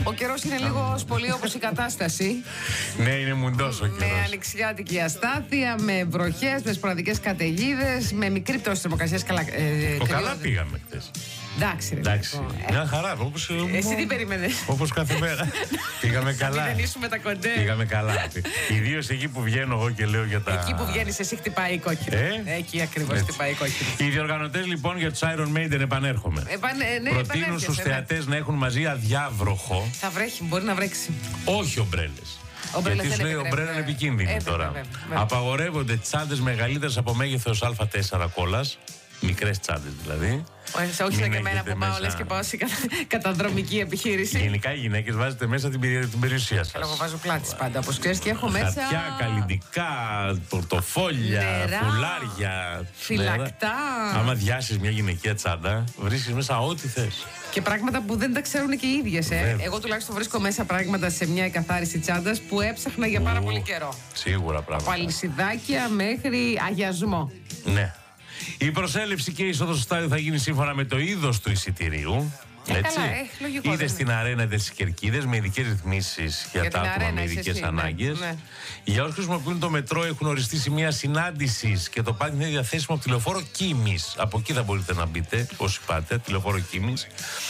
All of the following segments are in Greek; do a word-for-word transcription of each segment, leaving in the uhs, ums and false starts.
Ο καιρός είναι λίγο πολύ όπως η κατάσταση. Ναι, είναι μουντός ο καιρός. Με ανοιξιάτικη αστάθεια, με βροχές, με σποραδικές καταιγίδες, με μικρή πτώση θερμοκρασίας. Καλά, ε, Ο καλά πήγαμε χτες. Εντάξει, ρε. Εντάξει. Μια χαρά. Όπως, Εσύ τι περίμενες? Όπως κάθε μέρα. Πήγαμε καλά. Μην δενήσουμε τα κοντέ. Πήγαμε καλά. Ιδίως εκεί που βγαίνω εγώ και λέω για τα. Εκεί που βγαίνεις εσύ χτυπάει η κόκκινη. Ε? Εκεί ακριβώς χτυπάει η κόκκινη. Οι διοργανωτές λοιπόν για τους Iron Maiden επανέρχομαι. Επανε, ναι, Προτείνουν στους θεατές να έχουν μαζί αδιάβροχο. Θα βρέχει, μπορεί να βρέξει. Όχι ομπρέλες. Γιατί σου λέει ο ομπρέλα είναι επικίνδυνη ε, τώρα. βέβαια, βέβαια. Απαγορεύονται τσάντες μεγαλύτερες από μέγεθος Α τέσσερα κόλλας. Μικρές τσάντες δηλαδή. Όχι σαν και εμένα που πάω, λες και πάω σε καταδρομική επιχείρηση. Γενικά οι γυναίκες βάζετε μέσα την, περι... την περιουσία σας. Εγώ βάζω πλάτης πάντα, όπως ξέρεις, και έχω μέσα. Χαρτιά, καλλυντικά, πορτοφόλια, νερά, φουλάρια. φυλακτά. Άμα διάσεις μια γυναικεία τσάντα, βρίσκεις μέσα ό,τι θες. Και πράγματα που δεν τα ξέρουν και οι ίδιες. Ε. Εγώ τουλάχιστον βρίσκω μέσα πράγματα σε μια εκαθάριση τσάντας που έψαχνα για πάρα πολύ καιρό. Σίγουρα πράγματα. Από αλυσιδάκια μέχρι αγιασμό. Ναι. Η προσέλευση και η είσοδος στο στάδιο θα γίνει σύμφωνα με το είδος του εισιτηρίου. Ε, έτσι. καλά, ε, λογικό, είτε δεν στην αρένα είτε στις κερκίδες με ειδικές ρυθμίσεις για, Για τα την άτομα αρένα με είσαι ειδικές εσύ, ανάγκες. ναι, ναι. Για όσους χρησιμοποιούν το μετρό έχουν οριστεί σημεία συνάντησης και το πάρκινγκ είναι διαθέσιμο από τη λεωφόρο Κίμης. Από εκεί θα μπορείτε να μπείτε, όσοι πάτε, τη λεωφόρο Κίμης.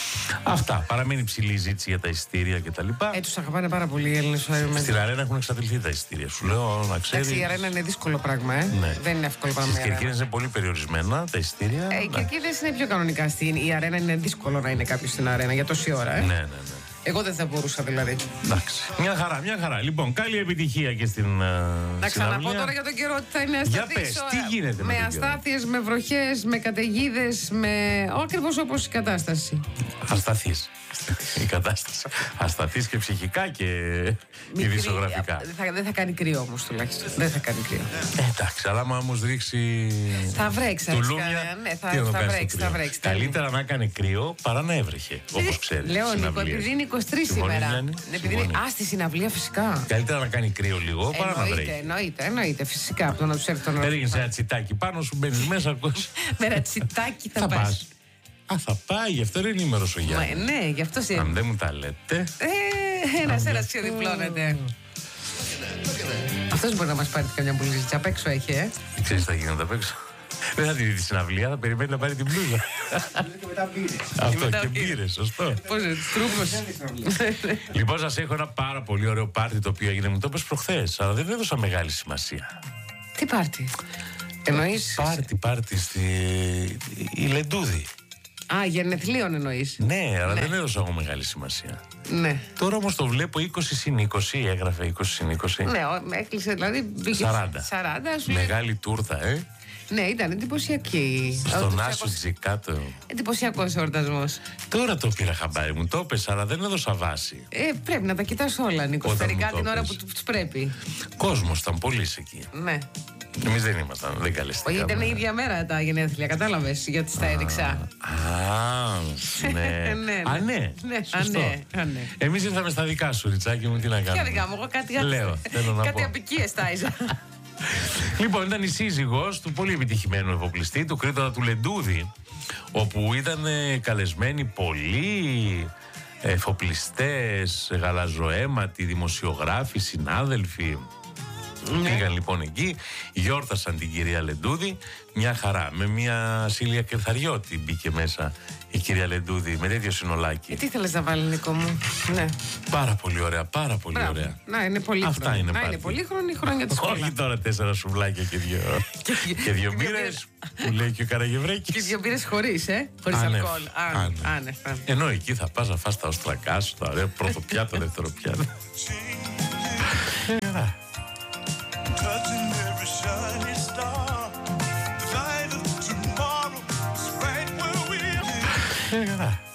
Αυτά. Παραμένει υψηλή ζήτηση για τα εισιτήρια κτλ. Ε, τους αγαπάνε πάρα πολύ οι Έλληνες. Στην αρένα έχουν εξαντληθεί τα εισιτήρια. Σου λέω να ξέρεις. Εντάξει, η αρένα είναι δύσκολο πράγμα, ε. Ναι. Δεν είναι εύκολο πράγμα. Στις κερκίδες είναι πολύ περιορισμένα τα εισιτήρια. Ε, οι κερκίδες είναι πιο κανονικά. Στην η αρένα είναι δύσκολο να είναι κάποιος στην αρένα για τόση ώρα, ε. Ναι, ναι, ναι. Εγώ δεν θα μπορούσα δηλαδή. Εντάξει. Μια χαρά, μια χαρά. Λοιπόν, καλή επιτυχία και στην. Uh, να ξαναπώ τώρα για τον καιρό ότι θα είναι ασταθής. Για πες, τι γίνεται με, με αστάθειες, με βροχές, με καταιγίδες, με. Ακριβώς όπως η κατάσταση. Ασταθής. Η κατάσταση. Ασταθής και ψυχικά και ειδησιογραφικά. Δεν θα, θα κάνει κρύο όμως τουλάχιστον. Δεν θα κάνει κρύο. Ε, εντάξει, αλλά άμα όμως ρίξει. Θα βρέξει. Τουλούμια, ναι, θα, τι θα, θα, βρέξει, θα βρέξει. Καλύτερα να κάνει κρύο παρά να έβρεχε. Όπως ξέρεις. Λέω Νίκο, επειδή είναι είκοσι τρεις σήμερα. Επειδή είναι. Α, στη συναυλία φυσικά. Καλύτερα να κάνει κρύο λίγο παρά να βρέχει. Εννοείται, εννοείται. Φυσικά από το να του έρθει τον νερό. Έριξε ένα τσιτάκι πάνω σου, μπαίνει μέσα. Με ένα τσιτάκι θα πα. Α, θα πάει, γι' αυτό είναι ενήμερος ο Γιάννης. Μα, ναι, γι' αυτό είναι. Αν δεν μου τα λέτε. Ε, ένας ένας ξεδιπλώνεται. Αυτός μπορεί να μας πάρει καμιά μπλουζίτσα. Απ' έξω έχει, ε. Ξέρεις τι θα γίνεται απ' έξω. Δεν θα τη δει τη συναυλία, θα περιμένει να πάρει την μπλούζα. Αυτό και μπύρες, σωστό. Πώς είναι, τρούπος. Λοιπόν, σας έχω ένα πάρα πολύ ωραίο πάρτι το οποίο έγινε, μου το είπες προχθές, αλλά δεν έδωσα μεγάλη σημασία. Τι πάρτι? Εννοείς? Πάρτι, πάρτι στη. Η Λεντούδη. Α, γενεθλίων εννοείς? Ναι, αλλά ναι. Δεν έδωσα εγώ μεγάλη σημασία. Ναι. Τώρα όμως το βλέπω είκοσι συν είκοσι, έγραφε είκοσι συν είκοσι. Ναι, έκλεισε δηλαδή. σαράντα. σαράντα Μεγάλη τούρτα, ε. Ναι, ήταν εντυπωσιακή. Στον Άσο Τζικάτο. Εντυπωσιακός εορτασμός. Τώρα το πήρα χαμπάρι, μου το έπες, αλλά δεν έδωσα βάση. Ε, πρέπει να τα κοιτάς όλα, Νίκο. Σφαιρικά την ώρα που τους πρέπει. Κόσμος ήταν πολύ εκεί. Ναι. Εμείς δεν ήμασταν, δεν καλεστήκαμε. Όχι, ήταν η ίδια μέρα τα γενέθλια, κατάλαβες, γιατί τα έδειξα. Α, ναι. ναι, Α, ναι. Σωστό. Εμείς ήρθαμε στα δικά σου, Ριτσάκι μου, τι να κάνουμε. Ποια δικά μου, εγώ κάτι Λέω, θέλω να κάτι πω. απικίες τάιζα. Λοιπόν, ήταν η σύζυγος του πολύ επιτυχημένου εφοπλιστή, του Κρήτονα του Λεντούδη, όπου ήταν καλεσμένοι πολλοί εφοπλιστές, γαλαζοαίματοι, δημοσιογράφοι, συνάδελφοι. Ναι. Πήγαν λοιπόν εκεί, γιόρτασαν την κυρία Λεντούδη, μια χαρά. Με μια Σίλια Κερθαριώτη μπήκε μέσα η κυρία Λεντούδη, με τέτοιο συνολάκι. Ε, τι θέλεις να βάλει, Νίκο μου? Ναι. Πάρα πολύ ωραία, πάρα πολύ Μπράβο. ωραία. Να, είναι πολύχρονη. Αυτά είναι, να, είναι πολύχρονη χρόνια της σχολής. Όχι τώρα τέσσερα σουβλάκια και δύο, και δύο μπύρες που λέει και ο Καραγευρέκης. Και δύο μπύρες χωρίς, ε, χωρίς Άνευ. αλκοόλ. Άνευ. Ενώ εκεί θα πας να φας τα οστρακά σου, τα ωραία, πρώτο πιάτο, δεύτερο πιάτο. Touching every shiny star, the light of tomorrow is right where we are.